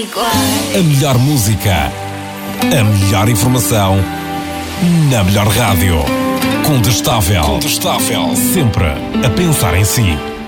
A melhor música, a melhor informação, na melhor rádio. Contestável. Sempre a pensar em si.